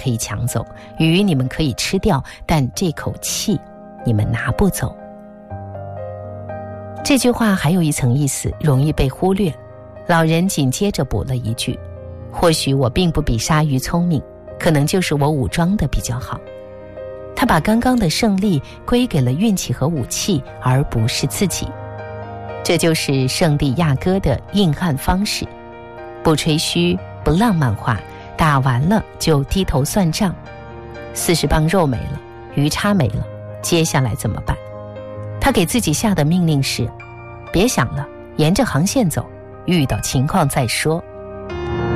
可以抢走，鱼你们可以吃掉，但这口气你们拿不走。这句话还有一层意思，容易被忽略。老人紧接着补了一句，或许我并不比鲨鱼聪明，可能就是我武装的比较好。他把刚刚的胜利归给了运气和武器，而不是自己。这就是圣地亚哥的硬汉方式，不吹嘘，不浪漫化，打完了就低头算账。40磅肉没了，鱼叉没了，接下来怎么办？他给自己下的命令是，别想了，沿着航线走，遇到情况再说。